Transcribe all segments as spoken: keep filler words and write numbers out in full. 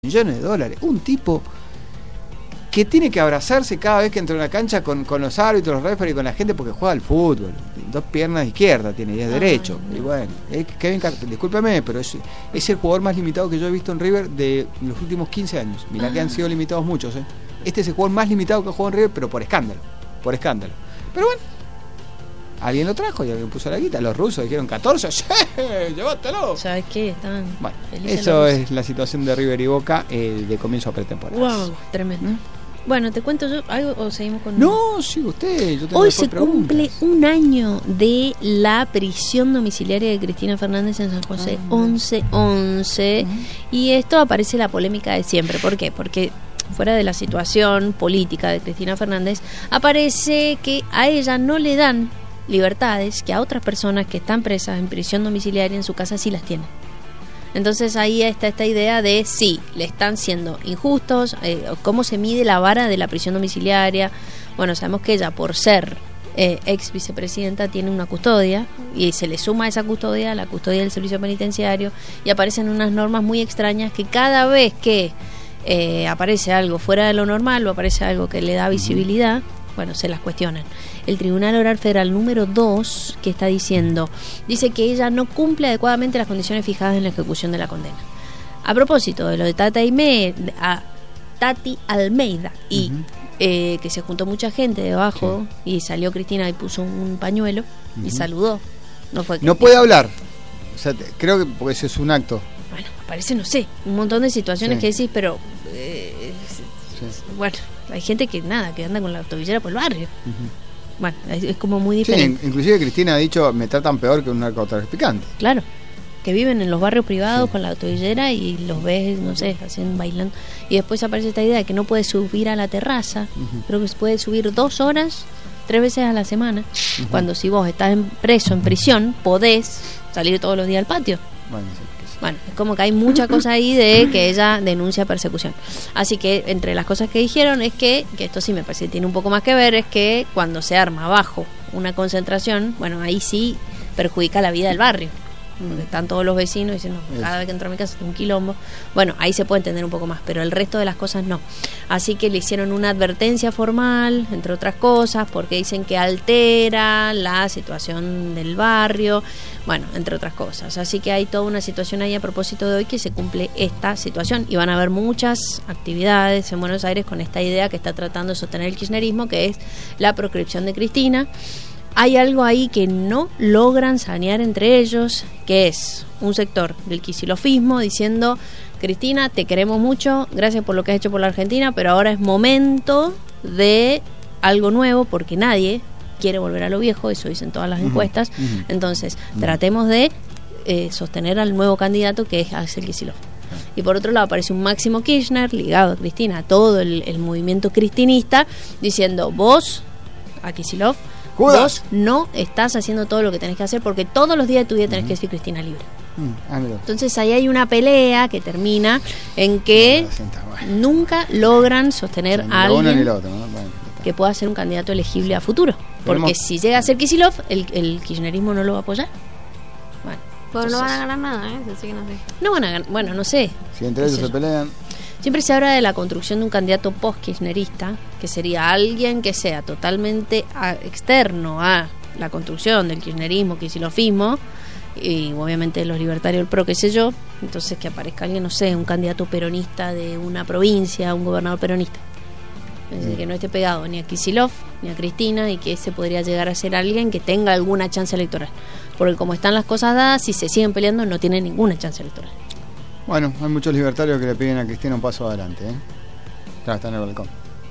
millones de dólares. Un tipo que tiene que abrazarse cada vez que entra en la cancha con, con los árbitros, los referees, con la gente, porque juega al fútbol. Dos piernas izquierdas tiene y es derecho. Ay, no. Y bueno, es Kevin Carter, discúlpeme, pero es, es el jugador más limitado que yo he visto en River de los últimos quince años. Mirá ah. que han sido limitados muchos, ¿eh? Este es el jugador más limitado que ha jugado en River, pero por escándalo. Por escándalo. Pero bueno, alguien lo trajo y alguien puso la guita. Los rusos dijeron catorce, ¡sí! ¡Llévatelo! ¿Sabes qué? Están bueno, eso es la situación de River y Boca eh, de comienzo a pretemporada. Wow, tremendo. ¿Mm? Bueno, ¿te cuento yo algo o seguimos con...? No, sigue usted. Yo tengo Hoy se preguntas. Cumple un año de la prisión domiciliaria de Cristina Fernández en San José, ah, once once. Uh-huh. Y esto aparece la polémica de siempre. ¿Por qué? Porque fuera de la situación política de Cristina Fernández, aparece que a ella no le dan libertades que a otras personas que están presas en prisión domiciliaria en su casa sí las tienen. Entonces ahí está esta idea de sí, le están siendo injustos, eh, cómo se mide la vara de la prisión domiciliaria. Bueno, sabemos que ella, por ser eh, ex vicepresidenta, tiene una custodia y se le suma a esa custodia la custodia del servicio penitenciario y aparecen unas normas muy extrañas que cada vez que eh, aparece algo fuera de lo normal o aparece algo que le da visibilidad, bueno, se las cuestionan. El Tribunal Oral Federal número dos, que está diciendo, dice que ella no cumple adecuadamente las condiciones fijadas en la ejecución de la condena. A propósito de lo de Tati, Aime, a Tati Almeida y uh-huh. eh, que se juntó mucha gente debajo sí. y salió Cristina y puso un pañuelo uh-huh. y saludó. No fue no puede hablar. O sea, te, creo que porque ese es un acto. Bueno, parece, no sé, un montón de situaciones sí. que decís, pero eh, sí. bueno, hay gente que nada, que anda con la tobillera por el barrio. Uh-huh. Bueno, es, es como muy diferente. Sí, inclusive Cristina ha dicho, me tratan peor que un narcotraficante. Claro, que viven en los barrios privados sí. con la tobillera y los ves, no sé, haciendo bailando. Y después aparece esta idea de que no puedes subir a la terraza, uh-huh. creo que se puede subir dos horas, tres veces a la semana. Uh-huh. Cuando si vos estás en preso, en prisión, podés salir todos los días al patio. Bueno, sí. Bueno, es como que hay mucha cosa ahí de que ella denuncia persecución. Así que entre las cosas que dijeron es que, que esto sí me parece que tiene un poco más que ver, es que cuando se arma bajo una concentración, bueno, ahí sí perjudica la vida del barrio. Porque están todos los vecinos diciendo, no, cada vez que entro a mi casa es un quilombo. Bueno, ahí se puede entender un poco más, pero el resto de las cosas no. Así que le hicieron una advertencia formal, entre otras cosas, porque dicen que altera la situación del barrio, bueno, entre otras cosas. Así que hay toda una situación ahí a propósito de hoy que se cumple esta situación y van a haber muchas actividades en Buenos Aires con esta idea que está tratando de sostener el kirchnerismo, que es la proscripción de Cristina. Hay algo ahí que no logran sanear entre ellos, que es un sector del kicilofismo diciendo, Cristina, te queremos mucho, gracias por lo que has hecho por la Argentina, pero ahora es momento de algo nuevo porque nadie quiere volver a lo viejo, eso dicen todas las uh-huh, encuestas. Uh-huh. Entonces, uh-huh. tratemos de eh, sostener al nuevo candidato que es Axel Kicillof. Uh-huh. Y por otro lado aparece un Máximo Kirchner ligado a Cristina, a todo el, el movimiento cristinista, diciendo, vos, a Kicillof, vos no estás haciendo todo lo que tenés que hacer porque todos los días de tu vida tenés uh-huh. que decir Cristina libre. Uh-huh. Ah, entonces ahí hay una pelea que termina en que bueno. nunca logran sostener a alguien otro, ¿no? Bueno, que pueda ser un candidato elegible a futuro. Porque Tenemos... si llega a ser Kicillof, el, el kirchnerismo no lo va a apoyar. Bueno, pero entonces, no van a ganar nada, ¿eh? Así que no sé. No van a ganar, bueno, no sé. Si entre ellos se pelean. Siempre se habla de la construcción de un candidato post-kirchnerista, que sería alguien que sea totalmente a, externo a la construcción del kirchnerismo, kicilofismo, y obviamente los libertarios, el pro, qué sé yo. Entonces que aparezca alguien, no sé, un candidato peronista de una provincia, un gobernador peronista. Es decir, que no esté pegado ni a Kicillof ni a Cristina y que ese podría llegar a ser alguien que tenga alguna chance electoral. Porque como están las cosas dadas, si se siguen peleando no tienen ninguna chance electoral. Bueno, hay muchos libertarios que le piden a Cristina un paso adelante, ¿eh? Claro, está en el balcón.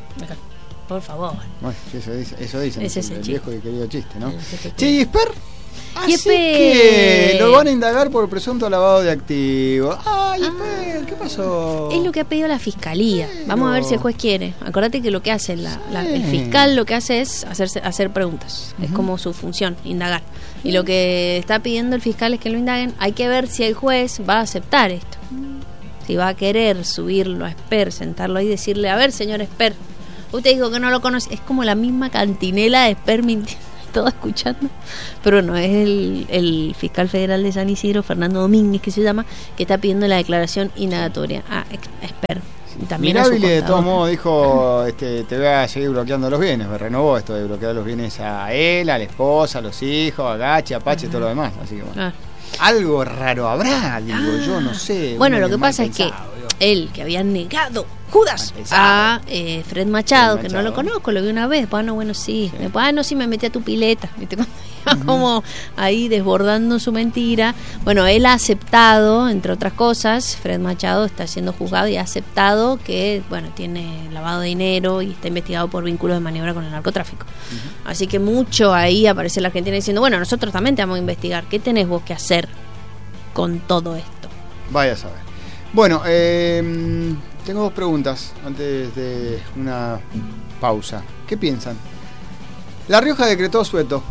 Por favor. Bueno, eso dice, eso dicen, es el, el viejo y querido chiste, ¿no? Sí, che, y Esper, así que lo van a indagar por presunto lavado de activos. Ay, Esper, ¿qué pasó? Es lo que ha pedido la fiscalía. Pero... Vamos a ver si el juez quiere. Acordate que lo que hace la, la, el fiscal lo que hace es hacerse, hacer preguntas. Uh-huh. Es como su función, indagar. Y lo que está pidiendo el fiscal es que lo indaguen. Hay que ver si el juez va a aceptar esto. Si va a querer subirlo a Esper, sentarlo ahí y decirle, a ver, señor Esper, usted dijo que no lo conoce. Es como la misma cantinela de Esper mintiendo. toda escuchando. Pero no, es el, el fiscal federal de San Isidro, Fernando Domínguez, que se llama, que está pidiendo la declaración indagatoria a Esper. Mirabile de todos modos dijo, este, te voy a seguir bloqueando los bienes, me renovó esto de bloquear los bienes a él, a la esposa, a los hijos, a Gachi, a Pache, uh-huh. todo lo demás, así que bueno. Ah. Algo raro habrá, digo ah. yo, no sé. Bueno, lo que pasa pensado, es que Dios. él, que había negado Judas a eh, Fred Machado, Fred que Machado. no lo conozco, lo vi una vez, bueno, bueno, sí, sí. Después, ah, no, sí, me metí a tu pileta, ¿viste? Uh-huh. Como ahí desbordando su mentira. Bueno, él ha aceptado, entre otras cosas, Fred Machado está siendo juzgado y ha aceptado que, bueno, tiene lavado de dinero y está investigado por vínculos de maniobra con el narcotráfico. Uh-huh. Así que mucho ahí aparece la Argentina diciendo, bueno, nosotros también te vamos a investigar, ¿qué tenés vos que hacer con todo esto? Vaya a saber. Bueno, eh, tengo dos preguntas antes de una pausa. ¿Qué piensan? La Rioja decretó asueto.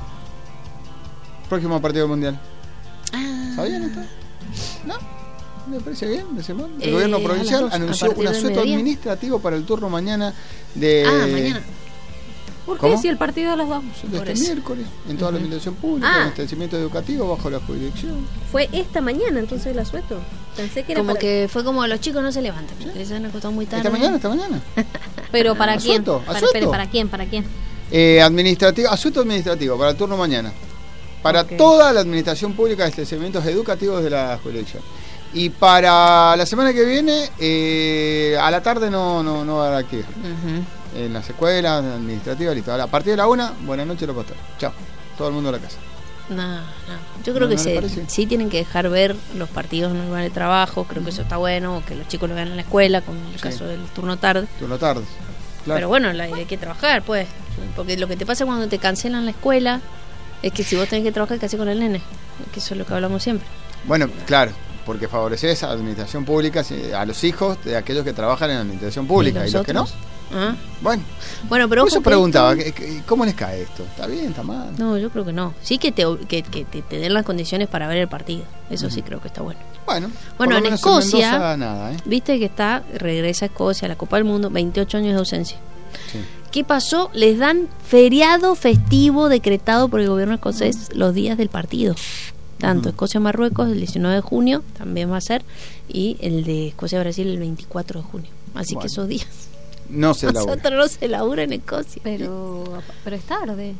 Próximo partido del Mundial. Ah. ¿Sabían esto? ¿No? ¿Me parece bien? El eh, gobierno provincial anunció un asueto administrativo para el turno mañana de... Ah, mañana. ¿Por qué? ¿Cómo? Si el partido de las dos. De este miércoles, en toda uh-huh. la administración pública, ah. en establecimiento educativo, bajo la jurisdicción. Fue esta mañana entonces el asueto. Pensé que era como para... que fue como los chicos no se levantan, porque se han acostado muy tarde. Esta mañana, esta mañana. Pero ¿para asueto, quién? Asueto. Para, ¿Para quién? ¿Para quién? Eh, administrativo, asueto administrativo para el turno mañana. Para okay. toda la administración pública de establecimientos educativos de la jurisdicción. Y para la semana que viene, eh, a la tarde no, no, no va a haber actividad. Uh-huh. En las escuelas administrativas, listo. A partir de la una, buenas noches, los pastores. Chao. Todo el mundo a la casa. No, no. Yo creo ¿No, que no se, sí tienen que dejar ver los partidos en el lugar de trabajo. Creo uh-huh. que eso está bueno. O que los chicos lo vean en la escuela, como en el sí. caso del turno tarde. Turno tarde. Claro. Pero bueno, la, hay que trabajar, pues. Porque lo que te pasa cuando te cancelan la escuela es que si vos tenés que trabajar, ¿qué haces con el nene? Que eso es lo que hablamos siempre. Bueno, claro, porque favoreces a la administración pública, a los hijos de aquellos que trabajan en la administración pública. ¿Y, ¿Y los que no? ¿Ah? Bueno, bueno, pero por eso preguntaba, esto... ¿cómo les cae esto? ¿Está bien, está mal? No, yo creo que no. Sí que te, que, que te, te den las condiciones para ver el partido. Eso uh-huh. sí creo que está bueno. Bueno, bueno en Escocia, en Mendoza, nada, ¿eh? Viste que está, regresa a Escocia a la Copa del Mundo, veintiocho años de ausencia. Sí. ¿Qué pasó? Les dan feriado festivo decretado por el gobierno escocés los días del partido. Tanto uh-huh. Escocia-Marruecos el diecinueve de junio también va a ser, y el de Escocia-Brasil el veinticuatro de junio. Así bueno. que esos días no se labura. Nosotros no se labura en Escocia. Pero, pero es tarde.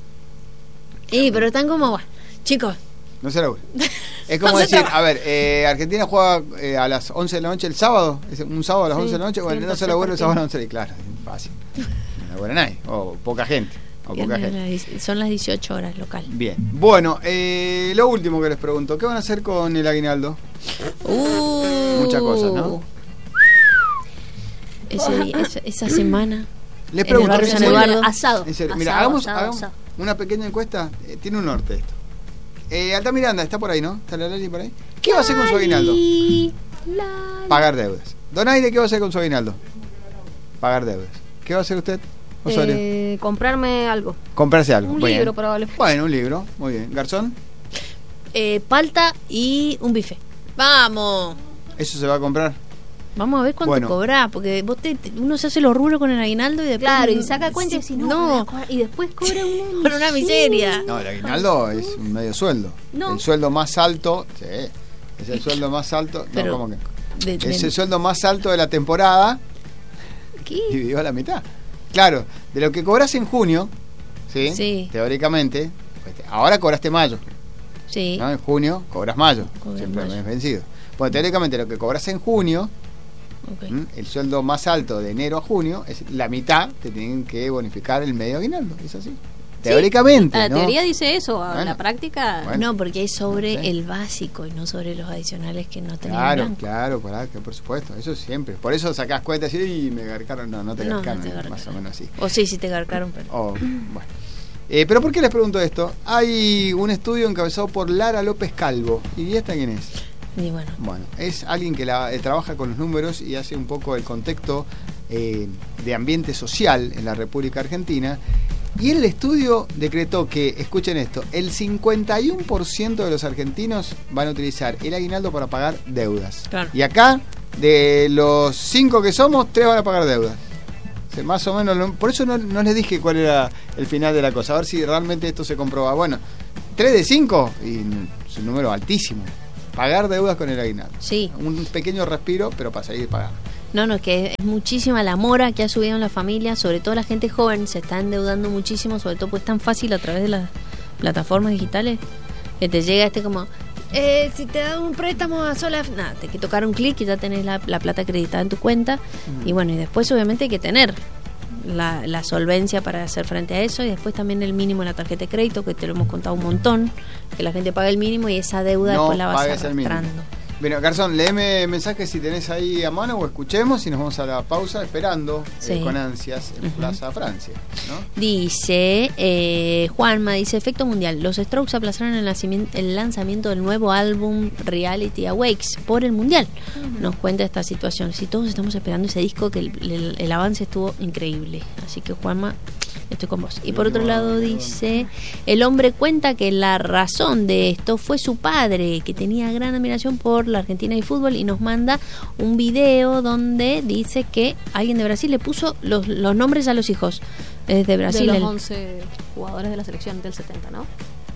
Sí, pero están como, bueno, chicos. No se labura. Es como no decir, a ver, eh, Argentina juega eh, a las once de la noche el sábado, es un sábado a las sí, once de la noche, bueno, no se labura el sábado a las once, y claro, es fácil. No labura nadie, o poca gente. O poca gente. Son las dieciocho horas local. Bien. Bueno, eh, lo último que les pregunto, ¿qué van a hacer con el aguinaldo? Uh, Muchas cosas, ¿no? Ese, esa, esa semana. Les pregunto, en el San Eduardo. Asado. En serio, asado, mira, hagamos, asado, hagamos asado. una pequeña encuesta. Eh, tiene un norte esto. Eh, Altamiranda, está por ahí, ¿no? ¿Está la Lali por ahí? ¿Qué va a hacer con su aguinaldo? Lali. Pagar deudas. Donaire, ¿qué va a hacer con su aguinaldo? Pagar deudas. ¿Qué va a hacer usted, Osorio? Eh, comprarme algo. Comprarse algo. Un muy libro, bien. probablemente. Bueno, un libro. Muy bien. ¿Garzón? Eh, palta y un bife. ¡Vamos! ¿Eso se va a comprar? Vamos a ver cuánto bueno. cobrás, porque vos te, te, uno se hace los rulos con el aguinaldo y después... Claro, y saca cuenta y dice, no, no. y después cobra una miseria. Por una miseria. No, el aguinaldo es un medio sueldo. No. El sueldo más alto, sí, es el sueldo más alto, Pero, no, ¿cómo que? De, de, es el sueldo más alto de la temporada, ¿qué? Dividido a la mitad. Claro, de lo que cobras en junio, ¿sí? Sí. Teóricamente, ahora cobraste mayo. Sí. ¿No? En junio cobras mayo, Cobras siempre mayo. me has vencido. Bueno, teóricamente lo que cobras en junio, okay. ¿m? el sueldo más alto de enero a junio, es la mitad, te tienen que bonificar el medio aguinaldo, es así. Sí, teóricamente, la ¿no? teoría dice eso, a bueno, la práctica... Bueno, no, porque es sobre no sé. el básico y no sobre los adicionales que no tenían Claro, blanco. claro, claro, por supuesto, eso siempre. Por eso sacás cuentas y decís, me garcaron, no, no te No, garcaron, no te garcaron. más o menos así. O sí, sí te garcaron, pero... Oh, bueno. Eh, pero ¿por qué les pregunto esto? Hay un estudio encabezado por Lara López Calvo. ¿Y esta quién es? Y bueno. Bueno, es alguien que la, eh, trabaja con los números y hace un poco el contexto eh, de ambiente social en la República Argentina. Y el estudio decretó que, escuchen esto, el cincuenta y uno por ciento de los argentinos van a utilizar el aguinaldo para pagar deudas. Claro. Y acá, de los cinco que somos, tres van a pagar deudas. sé, más o menos, lo, por eso no, no les dije cuál era el final de la cosa, a ver si realmente esto se comproba. Bueno, tres de cinco y es un número altísimo. Pagar deudas con el aguinaldo. Sí. Un pequeño respiro, pero para seguir pagando. No, no, es que es muchísima la mora que ha subido en la familia, sobre todo la gente joven se está endeudando muchísimo, sobre todo pues es tan fácil a través de las plataformas digitales que te llega este como, eh, si te dan un préstamo a sola, nada, te hay que tocar un clic y ya tenés la, la plata acreditada en tu cuenta. Mm. Y bueno, y después obviamente hay que tener la, la solvencia para hacer frente a eso, y después también el mínimo en la tarjeta de crédito, que te lo hemos contado un montón, que la gente paga el mínimo y esa deuda no después la vas arrastrando. Bueno, Garzón, léeme mensajes si tenés ahí a mano o escuchemos y nos vamos a la pausa esperando sí. eh, con ansias en uh-huh. Plaza Francia, ¿no? Dice eh, Juanma, dice Efecto Mundial, los Strokes aplazaron el, nacimiento, el lanzamiento del nuevo álbum Reality Awakes por el Mundial. Uh-huh. Nos cuenta esta situación. Si todos estamos esperando ese disco, que el, el, el avance estuvo increíble. Así que Juanma, estoy con vos. Y por otro lado dice, el hombre cuenta que la razón de esto fue su padre, que tenía gran admiración por la Argentina y fútbol, y nos manda un video donde dice que alguien de Brasil le puso los, los nombres a los hijos eh, de Brasil. De los el, once jugadores de la selección del setenta, ¿no?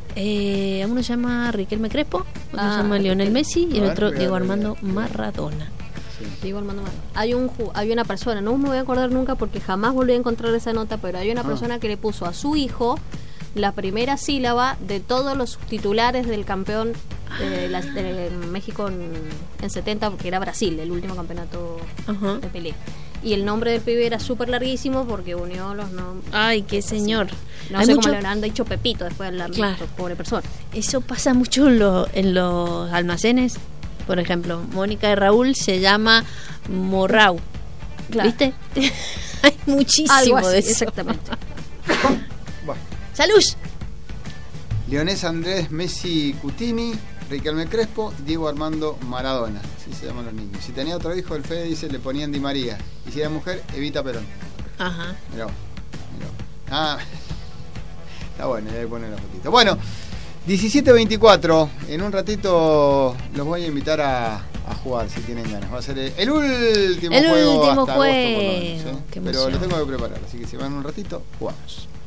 Eh, uno se llama Riquelme Crespo, otro ah, se llama Lionel Messi y el otro ver, Diego ver, Armando ver. Maradona. Diego Armando Maradona. Hay un hay una persona, no me voy a acordar nunca porque jamás volví a encontrar esa nota, pero hay una ah. persona que le puso a su hijo la primera sílaba de todos los titulares del campeón de, la, de México en, en setenta, porque era Brasil, el último campeonato uh-huh. de Pelé. Y el nombre del pibe era súper larguísimo porque unió los nombres. Ay, qué señor. No Hay sé mucho... cómo le han dicho Pepito después de hablar claro. de pobre persona. Eso pasa mucho en, lo, en los almacenes. Por ejemplo, Mónica de Raúl se llama Morrau. Claro. ¿Viste? Hay muchísimo Algo así, de eso. exactamente. Bueno. ¡Salud! Leonés Andrés Messi Cutini, Riquelme Crespo, Diego Armando Maradona. Así se llaman los niños. Si tenía otro hijo, el Fede dice, le ponían Di María. Y si era mujer, Evita Perón. Ajá. Mirá, mirá. Ah, está bueno, le voy a poner la fotito. Bueno, diecisiete veinticuatro. En un ratito los voy a invitar a, a jugar si tienen ganas. Va a ser el, el último el juego último hasta juego. agosto, por lo menos, ¿eh? Pero emoción. lo tengo que preparar, así que si van un ratito, jugamos.